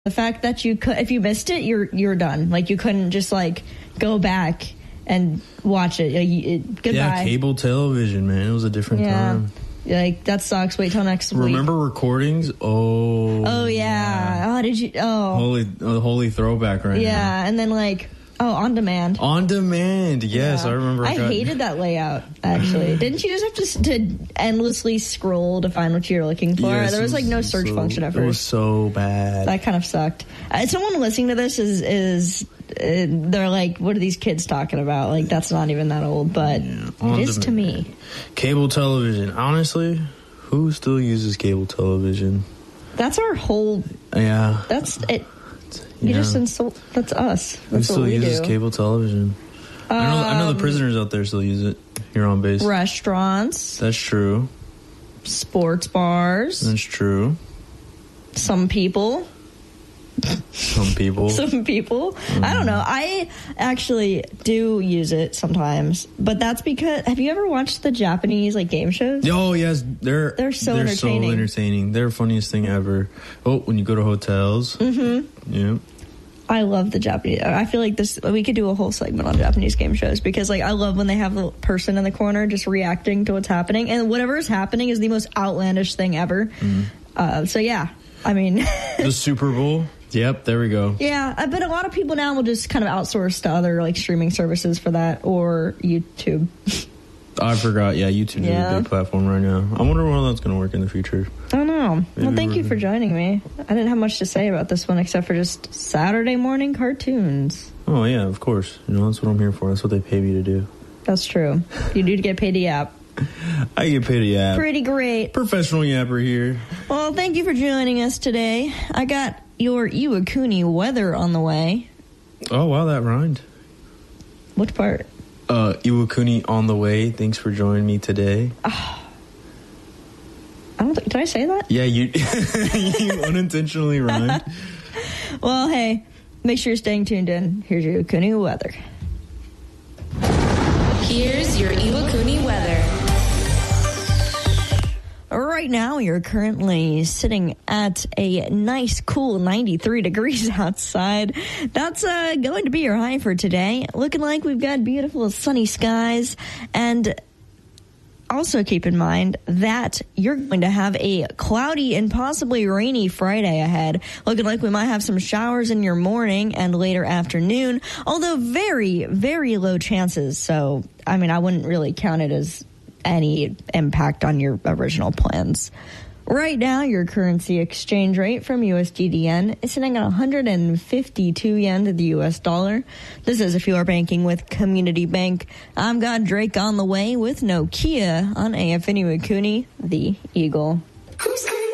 The fact that you could, if you missed it, you're done. Like, you couldn't just like go back and watch it. Goodbye. Yeah, cable television, man. It was a different time. Like, that sucks. Wait till next week. Remember recordings? Oh yeah. Oh, did you? Oh, holy throwback right now. Yeah, and then like. Oh, on demand. On demand, yes, yeah. I remember. I hated that layout, actually. Didn't you just have to endlessly scroll to find what you were looking for? Yes, there was like no search function at first. It was so bad. That kind of sucked. Someone listening to this is they're like, what are these kids talking about? Like, that's not even that old, but it is to me. Cable television. Honestly, who still uses cable television? That's our whole... Yeah. That's it. You just insult. That's us. That's Who still uses cable television? I know the prisoners out there still use it here on base. Restaurants. That's true. Sports bars. That's true. Some people. Some people. I don't know. I actually do use it sometimes, but that's because. Have you ever watched the Japanese like game shows? Oh yes, they're so entertaining. They're the funniest thing ever. Oh, when you go to hotels. Mm-hmm. Yeah. I love the Japanese. I feel like we could do a whole segment on Japanese game shows because, like, I love when they have the person in the corner just reacting to what's happening, and whatever is happening is the most outlandish thing ever. Mm. So yeah, I mean, the Super Bowl. Yep, there we go. Yeah, but a lot of people now will just kind of outsource to other like streaming services for that, or YouTube. I forgot. Yeah, YouTube is a big platform right now. I wonder how that's going to work in the future. I don't know. Well, thank you for joining me. I didn't have much to say about this one except for just Saturday morning cartoons. Oh, yeah, of course. You know, that's what I'm here for. That's what they pay me to do. That's true. You do get paid to yap. I get paid to yap. Pretty great. Professional yapper here. Well, thank you for joining us today. I got your Iwakuni weather on the way. Oh, wow, that rhymed. Which part? Iwakuni on the way. Thanks for joining me today. Did I say that? Yeah, you unintentionally rhymed. Well, hey, make sure you're staying tuned in. Here's your Iwakuni weather. Here's your Iwakuni weather. Right now, you're currently sitting at a nice, cool 93 degrees outside. That's going to be your high for today. Looking like we've got beautiful sunny skies. And also keep in mind that you're going to have a cloudy and possibly rainy Friday ahead. Looking like we might have some showers in your morning and later afternoon, although very, very low chances. So, I mean, I wouldn't really count it as any impact on your original plans. Right now, your currency exchange rate from USD/yen is sitting at 152 yen to the US dollar. This is if you are banking with Community Bank. I'm God Drake on the way with Nokia on AFN Iwakuni, the Eagle. Who's